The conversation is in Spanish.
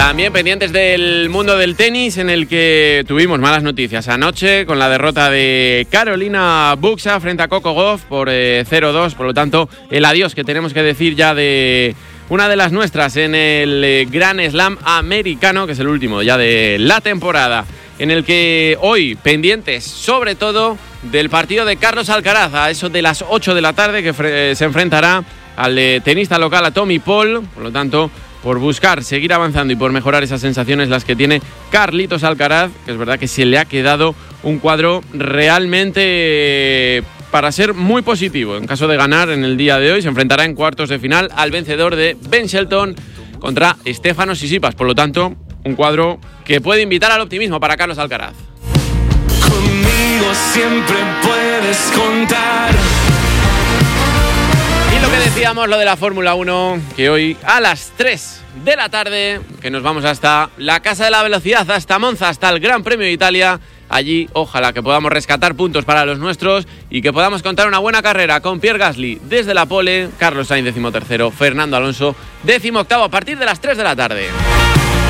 También pendientes del mundo del tenis, en el que tuvimos malas noticias anoche con la derrota de Carolina Buxa frente a Coco Gauff por 0-2. Por lo tanto, el adiós que tenemos que decir ya de una de las nuestras en el Grand Slam americano, que es el último ya de la temporada, en el que hoy pendientes sobre todo del partido de Carlos Alcaraz a eso de las 8 de la tarde, que se enfrentará al tenista local, a Tommy Paul. Por lo tanto, por buscar seguir avanzando y por mejorar esas sensaciones las que tiene Carlitos Alcaraz, que es verdad que se le ha quedado un cuadro realmente para ser muy positivo. En caso de ganar en el día de hoy, se enfrentará en cuartos de final al vencedor de Ben Shelton contra Stefanos Tsitsipas. Por lo tanto, un cuadro que puede invitar al optimismo para Carlos Alcaraz. Conmigo siempre puedes contar. Y lo que decíamos, lo de la Fórmula 1, que hoy a las 3 de la tarde, que nos vamos hasta la Casa de la Velocidad, hasta Monza, hasta el Gran Premio de Italia. Allí, ojalá que podamos rescatar puntos para los nuestros y que podamos contar una buena carrera con Pierre Gasly desde la pole, Carlos Sainz 13º, Fernando Alonso 18º, a partir de las 3 de la tarde.